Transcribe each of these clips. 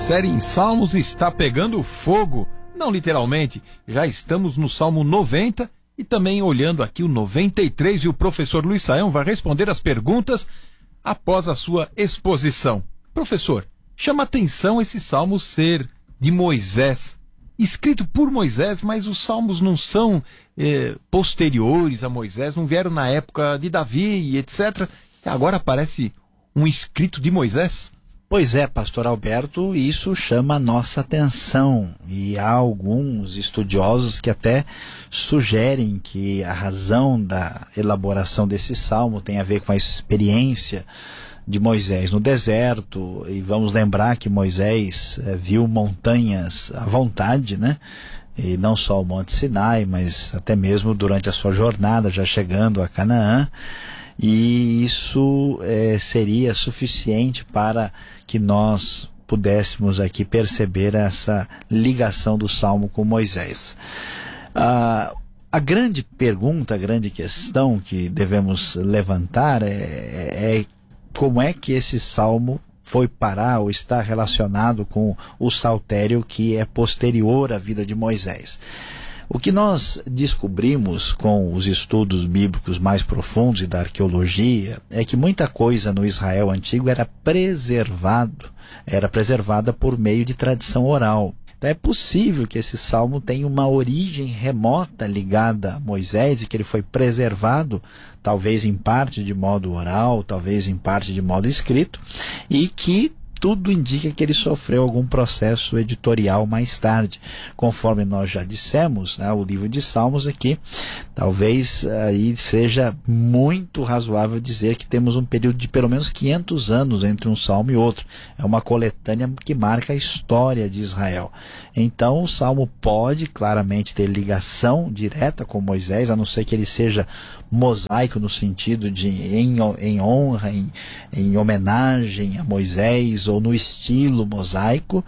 série em Salmos está pegando fogo. Não literalmente, já estamos no Salmo 90 e também olhando aqui o 93 e o professor Luiz Saião vai responder as perguntas após a sua exposição. Professor, chama atenção esse Salmo ser de Moisés, escrito por Moisés, mas os Salmos não são posteriores a Moisés, não vieram na época de Davi e etc. E agora aparece um escrito de Moisés? Pois é, pastor Alberto, isso chama a nossa atenção e há alguns estudiosos que até sugerem que a razão da elaboração desse salmo tem a ver com a experiência de Moisés no deserto, e vamos lembrar que Moisés viu montanhas à vontade, né? E não só o Monte Sinai, mas até mesmo durante a sua jornada, já chegando a Canaã. E isso seria suficiente para que nós pudéssemos aqui perceber essa ligação do Salmo com Moisés. A grande pergunta, a grande questão que devemos levantar é como é que esse Salmo foi parar ou está relacionado com o saltério que é posterior à vida de Moisés. O que nós descobrimos com os estudos bíblicos mais profundos e da arqueologia é que muita coisa no Israel antigo era preservada por meio de tradição oral. Então é possível que esse salmo tenha uma origem remota ligada a Moisés e que ele foi preservado, talvez em parte de modo oral, talvez em parte de modo escrito, e que tudo indica que ele sofreu algum processo editorial mais tarde. Conforme nós já dissemos, né, o livro de Salmos aqui, talvez aí seja muito razoável dizer que temos um período de pelo menos 500 anos entre um salmo e outro. É uma coletânea que marca a história de Israel. Então o salmo pode claramente ter ligação direta com Moisés, a não ser que ele seja mosaico no sentido de em honra, em homenagem a Moisés, ou no estilo mosaico,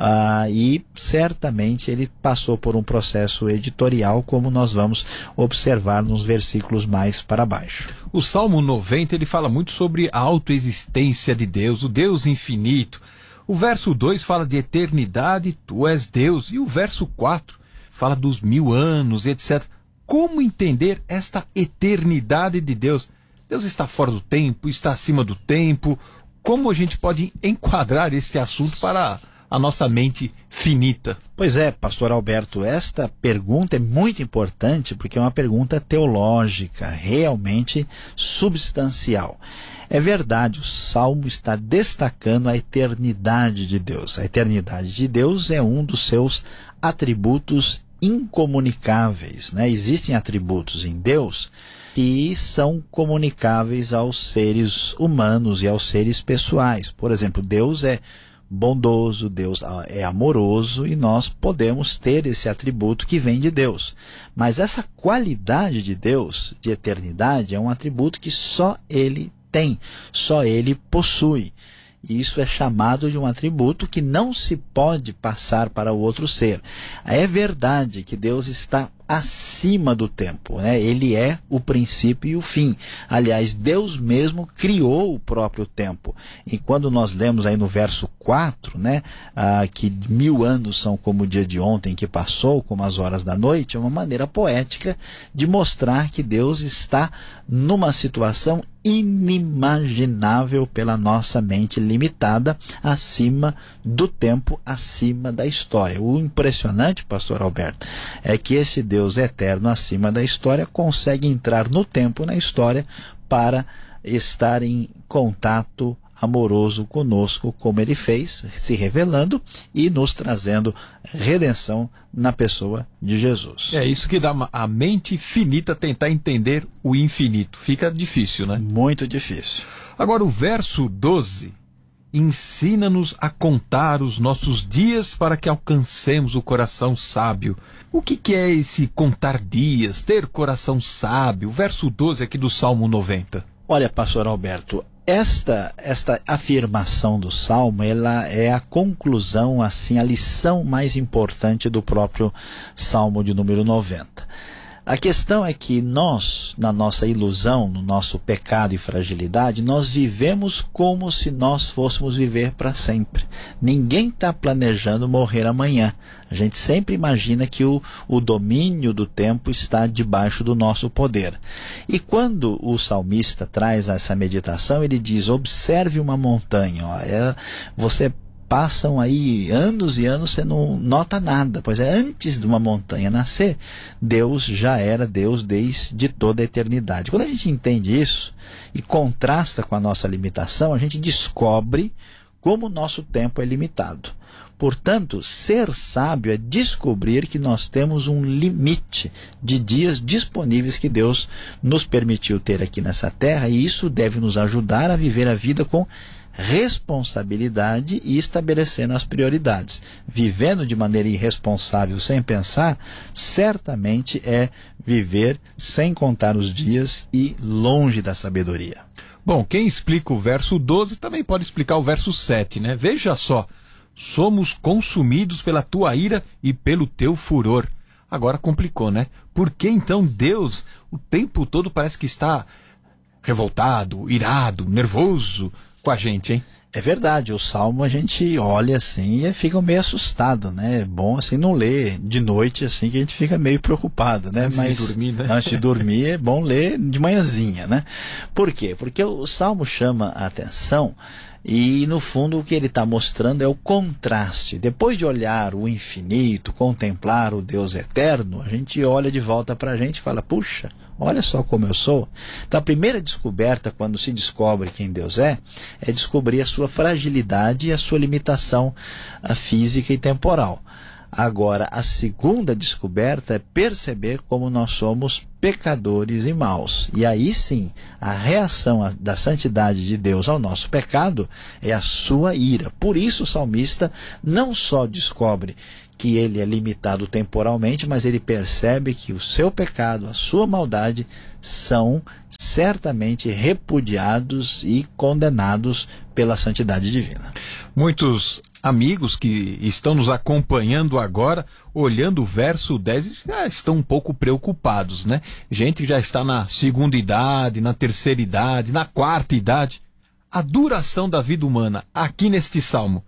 e certamente ele passou por um processo editorial, como nós vamos observar nos versículos mais para baixo. O Salmo 90 ele fala muito sobre a autoexistência de Deus, o Deus infinito. O verso 2 fala de eternidade, tu és Deus, e o verso 4 fala dos 1000 anos, etc. Como entender esta eternidade de Deus? Deus está fora do tempo, está acima do tempo. Como a gente pode enquadrar este assunto para a nossa mente finita? Pois é, pastor Alberto, esta pergunta é muito importante porque é uma pergunta teológica, realmente substancial. É verdade, o Salmo está destacando a eternidade de Deus. A eternidade de Deus é um dos seus atributos incomunicáveis, né? Existem atributos em Deus que são comunicáveis aos seres humanos e aos seres pessoais. Por exemplo, Deus é bondoso, Deus é amoroso, e nós podemos ter esse atributo que vem de Deus. Mas essa qualidade de Deus, de eternidade, é um atributo que só Ele tem, só Ele possui. E isso é chamado de um atributo que não se pode passar para o outro ser. É verdade que Deus está acima do tempo, né? Ele é o princípio e o fim. Aliás, Deus mesmo criou o próprio tempo. E quando nós lemos aí no verso 4, né, que 1000 anos são como o dia de ontem que passou, como as horas da noite, é uma maneira poética de mostrar que Deus está numa situação inimaginável pela nossa mente limitada, acima do tempo, acima da história. O impressionante, pastor Alberto, é que esse Deus eterno acima da história consegue entrar no tempo, na história, para estar em contato amoroso conosco, como ele fez, se revelando e nos trazendo redenção na pessoa de Jesus. É isso que dá a mente finita tentar entender o infinito. Fica difícil, né? Muito difícil. Agora o verso 12 ensina-nos a contar os nossos dias para que alcancemos o coração sábio. O que é esse contar dias, ter coração sábio? O verso 12 aqui do Salmo 90. Olha, pastor Alberto, esta afirmação do Salmo, ela é a conclusão, assim, a lição mais importante do próprio Salmo de número 90. A questão é que nós, na nossa ilusão, no nosso pecado e fragilidade, nós vivemos como se nós fôssemos viver para sempre. Ninguém está planejando morrer amanhã. A gente sempre imagina que o domínio do tempo está debaixo do nosso poder. E quando o salmista traz essa meditação, ele diz: observe uma montanha. Você passam aí anos e anos, você não nota nada. Pois é, antes de uma montanha nascer, Deus já era Deus desde toda a eternidade. Quando a gente entende isso e contrasta com a nossa limitação, a gente descobre como o nosso tempo é limitado. Portanto, ser sábio é descobrir que nós temos um limite de dias disponíveis que Deus nos permitiu ter aqui nessa terra, e isso deve nos ajudar a viver a vida com responsabilidade e estabelecendo as prioridades. Vivendo de maneira irresponsável, sem pensar, certamente é viver sem contar os dias e longe da sabedoria. Bom, quem explica o verso 12 também pode explicar o verso 7, né? Veja só: somos consumidos pela tua ira e pelo teu furor. Agora complicou, né? Por que então Deus o tempo todo parece que está revoltado, irado, nervoso com a gente, hein? É verdade, o Salmo a gente olha assim e fica meio assustado, né? É bom assim não ler de noite, assim, que a gente fica meio preocupado, né? Antes de dormir, né? Antes de dormir é bom ler de manhãzinha, né? Por quê? Porque o Salmo chama a atenção e, no fundo, o que ele está mostrando é o contraste. Depois de olhar o infinito, contemplar o Deus eterno, a gente olha de volta para a gente e fala: puxa, olha só como eu sou. Então, a primeira descoberta, quando se descobre quem Deus é descobrir a sua fragilidade e a sua limitação física e temporal. Agora, a segunda descoberta é perceber como nós somos pecadores e maus. E aí sim, a reação da santidade de Deus ao nosso pecado é a sua ira. Por isso o salmista não só descobre que ele é limitado temporalmente, mas ele percebe que o seu pecado, a sua maldade, são certamente repudiados e condenados pela santidade divina. Muitos amigos que estão nos acompanhando agora, olhando o verso 10, já estão um pouco preocupados, né? Gente que já está na segunda idade, na terceira idade, na quarta idade. A duração da vida humana aqui neste salmo: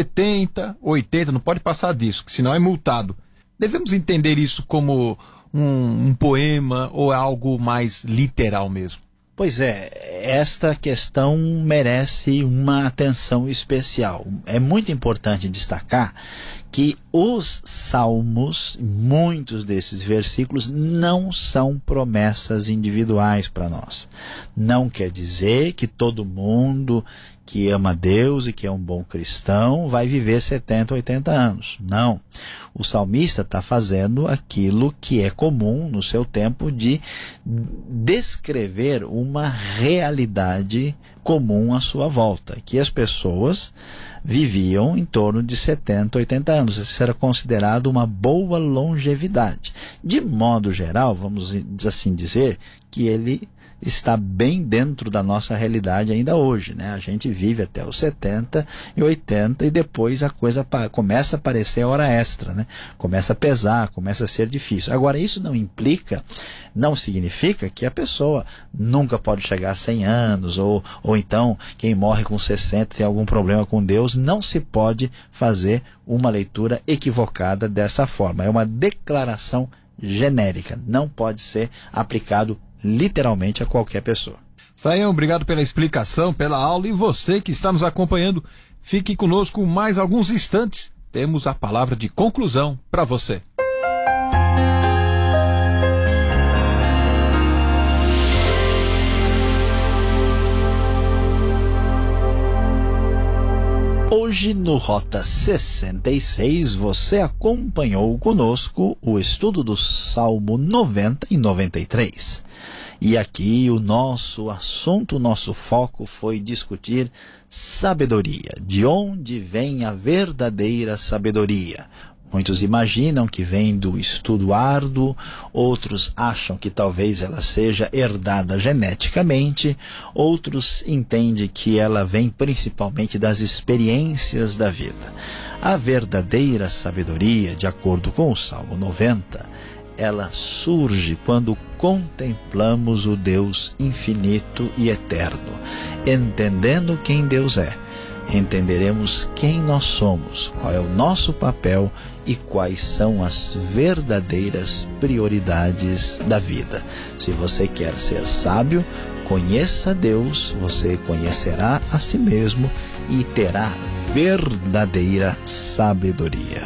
70, 80, não pode passar disso, senão é multado. Devemos entender isso como um poema ou algo mais literal mesmo? Pois é, esta questão merece uma atenção especial. É muito importante destacar que os salmos, muitos desses versículos, não são promessas individuais para nós. Não quer dizer que todo mundo que ama Deus e que é um bom cristão vai viver 70, 80 anos. Não. O salmista está fazendo aquilo que é comum no seu tempo, de descrever uma realidade comum à sua volta, que as pessoas viviam em torno de 70, 80 anos. Isso era considerado uma boa longevidade. De modo geral, vamos assim dizer, que ele está bem dentro da nossa realidade ainda hoje, né? A gente vive até os 70 e 80 e depois a coisa começa a parecer hora extra, né? Começa a pesar, começa a ser difícil. Agora, isso não significa que a pessoa nunca pode chegar a 100 anos, ou então quem morre com 60 tem algum problema com Deus. Não se pode fazer uma leitura equivocada dessa forma. É uma declaração genérica, não pode ser aplicado literalmente a qualquer pessoa. Saião, obrigado pela explicação, pela aula, e você que está nos acompanhando, fique conosco mais alguns instantes. Temos a palavra de conclusão para você. Hoje no Rota 66 você acompanhou conosco o estudo do Salmo 90 e 93. E aqui o nosso assunto, o nosso foco foi discutir sabedoria. De onde vem a verdadeira sabedoria? Muitos imaginam que vem do estudo árduo, outros acham que talvez ela seja herdada geneticamente, outros entendem que ela vem principalmente das experiências da vida. A verdadeira sabedoria, de acordo com o Salmo 90, ela surge quando contemplamos o Deus infinito e eterno. Entendendo quem Deus é, entenderemos quem nós somos, qual é o nosso papel e quais são as verdadeiras prioridades da vida. Se você quer ser sábio, conheça Deus, você conhecerá a si mesmo e terá verdadeira sabedoria.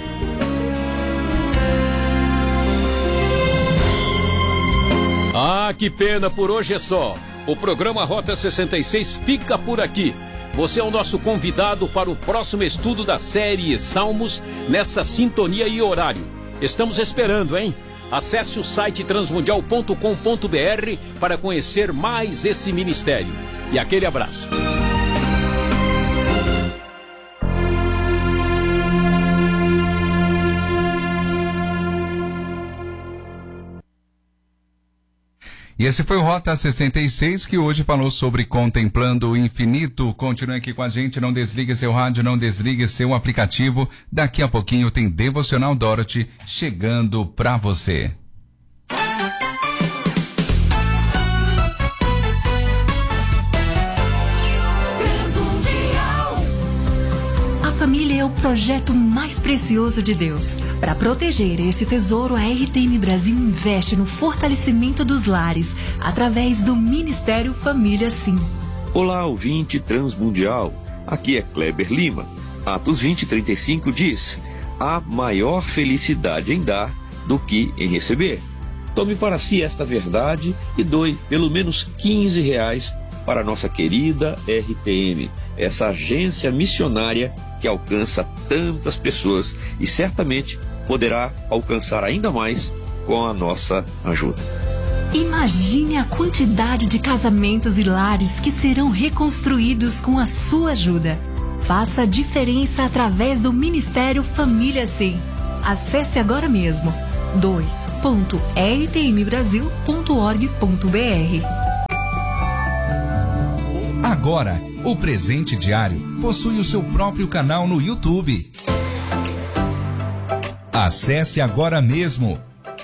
Ah, que pena, por hoje é só. O programa Rota 66 fica por aqui. Você é o nosso convidado para o próximo estudo da série Salmos nessa sintonia e horário. Estamos esperando, hein? Acesse o site transmundial.com.br para conhecer mais esse ministério. E aquele abraço. E esse foi o Rota 66, que hoje falou sobre contemplando o infinito. Continue aqui com a gente, não desligue seu rádio, não desligue seu aplicativo. Daqui a pouquinho tem Devocional Dorothy chegando pra você. A família é o projeto mais precioso de Deus. Para proteger esse tesouro, a RTM Brasil investe no fortalecimento dos lares, através do Ministério Família Sim. Olá, ouvinte Transmundial. Aqui é Kleber Lima. Atos 20:35 diz: há maior felicidade em dar do que em receber. Tome para si esta verdade e doe pelo menos R$15 para a nossa querida RTM, essa agência missionária que alcança tantas pessoas e certamente poderá alcançar ainda mais com a nossa ajuda. Imagine a quantidade de casamentos e lares que serão reconstruídos com a sua ajuda. Faça a diferença através do Ministério Família Sim. Acesse agora mesmo doe.rtmbrasil.org.br. Agora, o Presente Diário possui o seu próprio canal no YouTube. Acesse agora mesmo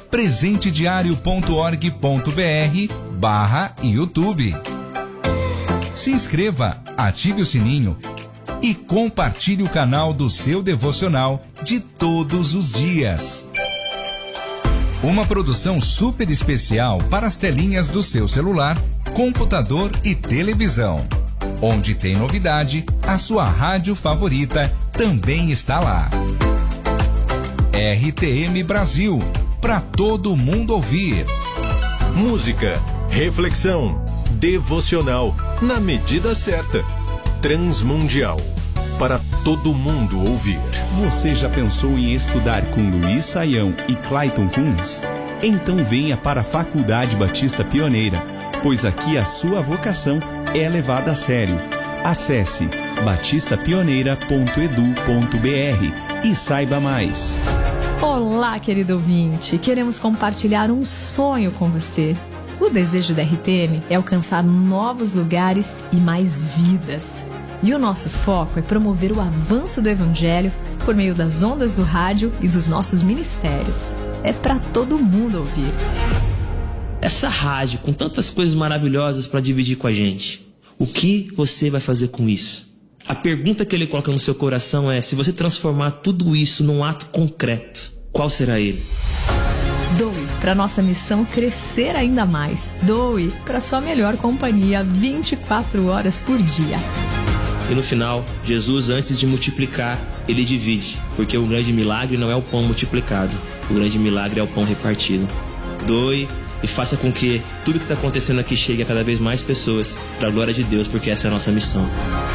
presentediario.org.br/YouTube. Se inscreva, ative o sininho e compartilhe o canal do seu devocional de todos os dias. Uma produção super especial para as telinhas do seu celular, computador e televisão. Onde tem novidade, a sua rádio favorita também está lá. RTM Brasil, para todo mundo ouvir. Música, reflexão, devocional, na medida certa. Transmundial, para todo mundo ouvir. Você já pensou em estudar com Luiz Saião e Clayton Kunz? Então venha para a Faculdade Batista Pioneira, pois aqui a sua vocação é levada a sério. Acesse batistapioneira.edu.br e saiba mais. Olá, querido ouvinte! Queremos compartilhar um sonho com você. O desejo da RTM é alcançar novos lugares e mais vidas. E o nosso foco é promover o avanço do Evangelho por meio das ondas do rádio e dos nossos ministérios. É para todo mundo ouvir. Essa rádio com tantas coisas maravilhosas para dividir com a gente, o que você vai fazer com isso? A pergunta que ele coloca no seu coração é: se você transformar tudo isso num ato concreto, qual será ele? Doe para nossa missão crescer ainda mais. Doe para sua melhor companhia 24 horas por dia. E no final, Jesus, antes de multiplicar, ele divide, porque o grande milagre não é o pão multiplicado, o grande milagre é o pão repartido. Doe e faça com que tudo que está acontecendo aqui chegue a cada vez mais pessoas, para a glória de Deus, porque essa é a nossa missão.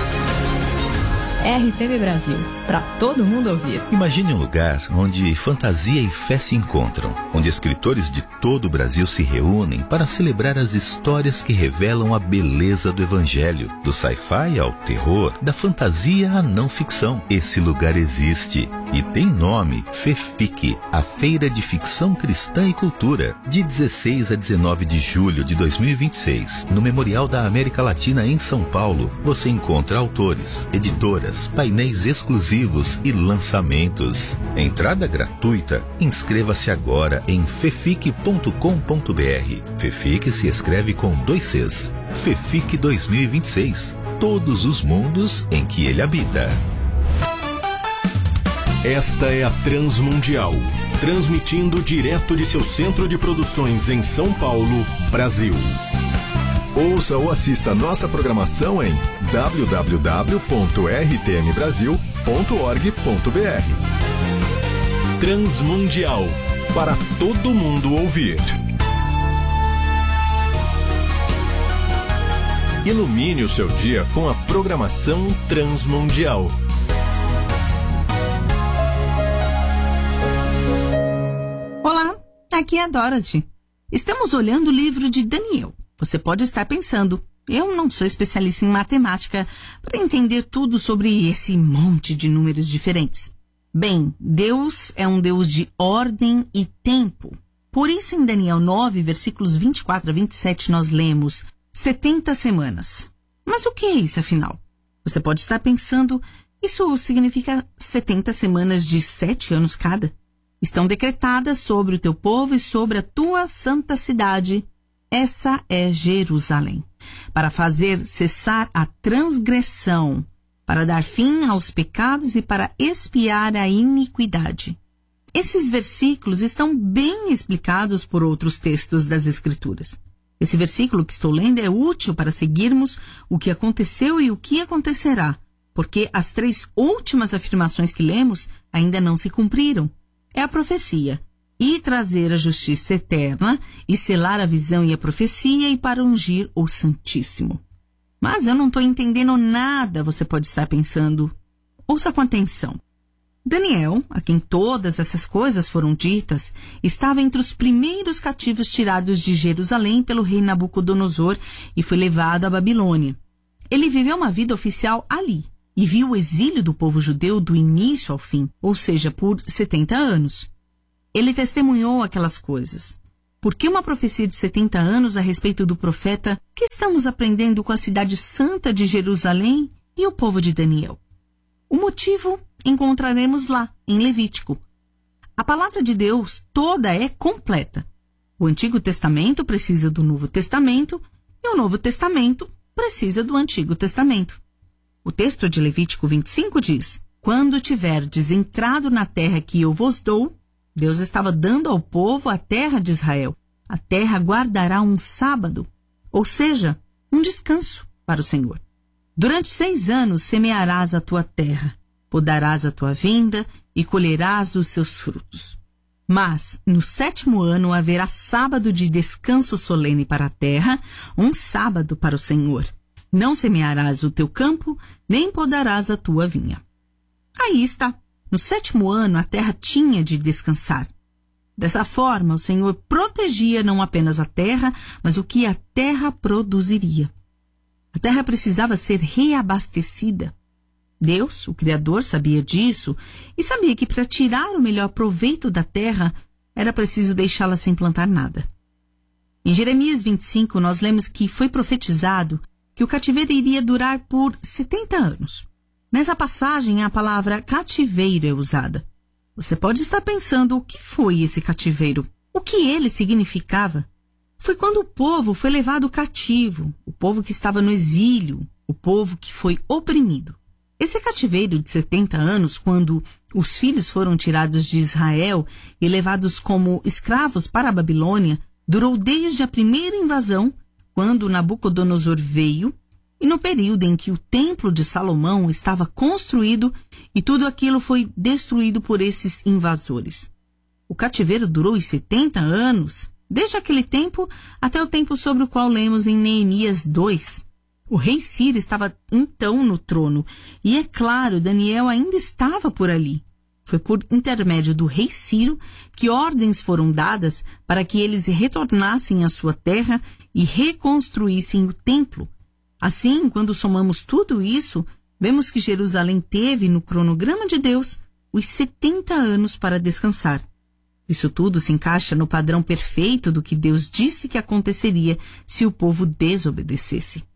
RTM Brasil, para todo mundo ouvir. Imagine um lugar onde fantasia e fé se encontram, onde escritores de todo o Brasil se reúnem para celebrar as histórias que revelam a beleza do Evangelho, do sci-fi ao terror, da fantasia à não ficção. Esse lugar existe e tem nome: FEFIC, a Feira de Ficção Cristã e Cultura, de 16 a 19 de julho de 2026, no Memorial da América Latina em São Paulo. Você encontra autores, editoras, feiras, painéis exclusivos e lançamentos. Entrada gratuita. Inscreva-se agora em fefic.com.br. Fefic se escreve com 2 Cs. Fefic 2026. Todos os mundos em que ele habita. Esta é a Transmundial, transmitindo direto de seu centro de produções em São Paulo, Brasil. Ouça ou assista nossa programação em www.rtmbrasil.org.br. Transmundial, para todo mundo ouvir. Ilumine o seu dia com a programação Transmundial. Olá, aqui é a Dorothy. Estamos olhando o livro de Daniel. Você pode estar pensando, eu não sou especialista em matemática para entender tudo sobre esse monte de números diferentes. Bem, Deus é um Deus de ordem e tempo. Por isso, em Daniel 9, versículos 24 a 27, nós lemos 70 semanas. Mas o que é isso, afinal? Você pode estar pensando, isso significa 70 semanas de 7 anos cada. Estão decretadas sobre o teu povo e sobre a tua santa cidade. Essa é Jerusalém, para fazer cessar a transgressão, para dar fim aos pecados e para expiar a iniquidade. Esses versículos estão bem explicados por outros textos das Escrituras. Esse versículo que estou lendo é útil para seguirmos o que aconteceu e o que acontecerá, porque as 3 últimas afirmações que lemos ainda não se cumpriram. É a profecia, e trazer a justiça eterna, e selar a visão e a profecia, e para ungir o Santíssimo. Mas eu não estou entendendo nada, você pode estar pensando. Ouça com atenção. Daniel, a quem todas essas coisas foram ditas, estava entre os primeiros cativos tirados de Jerusalém pelo rei Nabucodonosor e foi levado à Babilônia. Ele viveu uma vida oficial ali e viu o exílio do povo judeu do início ao fim, ou seja, por 70 anos. Ele testemunhou aquelas coisas. Por que uma profecia de 70 anos a respeito do profeta? O que estamos aprendendo com a cidade santa de Jerusalém e o povo de Daniel? O motivo encontraremos lá, em Levítico. A palavra de Deus toda é completa. O Antigo Testamento precisa do Novo Testamento e o Novo Testamento precisa do Antigo Testamento. O texto de Levítico 25 diz: quando tiverdes entrado na terra que eu vos dou, Deus estava dando ao povo a terra de Israel. A terra guardará um sábado, ou seja, um descanso para o Senhor. Durante 6 anos semearás a tua terra, podarás a tua vinda e colherás os seus frutos. Mas, no 7º ano, haverá sábado de descanso solene para a terra, um sábado para o Senhor. Não semearás o teu campo, nem podarás a tua vinha. Aí está. No 7º ano, a terra tinha de descansar. Dessa forma, o Senhor protegia não apenas a terra, mas o que a terra produziria. A terra precisava ser reabastecida. Deus, o Criador, sabia disso e sabia que para tirar o melhor proveito da terra, era preciso deixá-la sem plantar nada. Em Jeremias 25, nós lemos que foi profetizado que o cativeiro iria durar por 70 anos. Nessa passagem, a palavra cativeiro é usada. Você pode estar pensando o que foi esse cativeiro, o que ele significava. Foi quando o povo foi levado cativo, o povo que estava no exílio, o povo que foi oprimido. Esse cativeiro de 70 anos, quando os filhos foram tirados de Israel e levados como escravos para a Babilônia, durou desde a primeira invasão, quando Nabucodonosor veio, e no período em que o templo de Salomão estava construído e tudo aquilo foi destruído por esses invasores. O cativeiro durou 70 anos, desde aquele tempo até o tempo sobre o qual lemos em Neemias 2. O rei Ciro estava então no trono e, é claro, Daniel ainda estava por ali. Foi por intermédio do rei Ciro que ordens foram dadas para que eles retornassem à sua terra e reconstruíssem o templo. Assim, quando somamos tudo isso, vemos que Jerusalém teve, no cronograma de Deus, os 70 anos para descansar. Isso tudo se encaixa no padrão perfeito do que Deus disse que aconteceria se o povo desobedecesse.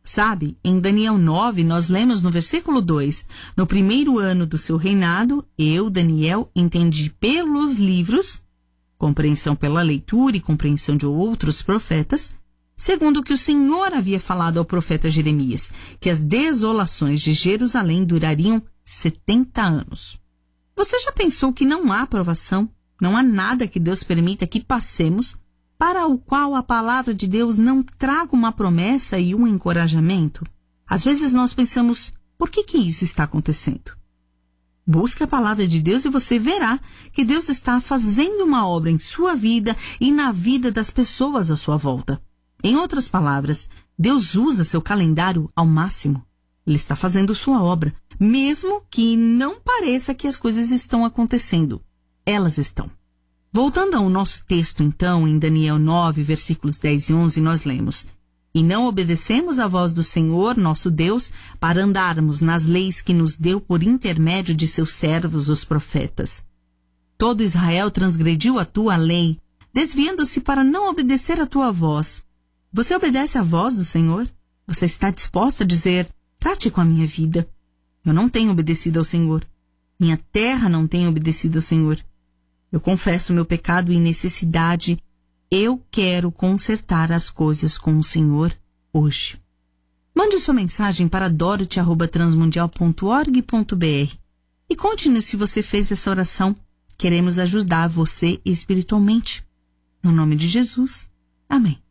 Sabe, em Daniel 9, nós lemos no versículo 2, no primeiro ano do seu reinado, eu, Daniel, entendi pelos livros, compreensão pela leitura e compreensão de outros profetas, segundo o que o Senhor havia falado ao profeta Jeremias, que as desolações de Jerusalém durariam 70 anos. Você já pensou que não há provação, não há nada que Deus permita que passemos, para o qual a palavra de Deus não traga uma promessa e um encorajamento? Às vezes nós pensamos, por que isso está acontecendo? Busque a palavra de Deus e você verá que Deus está fazendo uma obra em sua vida e na vida das pessoas à sua volta. Em outras palavras, Deus usa seu calendário ao máximo. Ele está fazendo sua obra, mesmo que não pareça que as coisas estão acontecendo. Elas estão. Voltando ao nosso texto, então, em Daniel 9, versículos 10 e 11, nós lemos: E não obedecemos à voz do Senhor, nosso Deus, para andarmos nas leis que nos deu por intermédio de seus servos, os profetas. Todo Israel transgrediu a tua lei, desviando-se para não obedecer à tua voz. Você obedece à voz do Senhor? Você está disposto a dizer, trate com a minha vida. Eu não tenho obedecido ao Senhor. Minha terra não tem obedecido ao Senhor. Eu confesso meu pecado e necessidade. Eu quero consertar as coisas com o Senhor hoje. Mande sua mensagem para dorothy@transmundial.org.br e conte-nos se você fez essa oração. Queremos ajudar você espiritualmente. No nome de Jesus. Amém.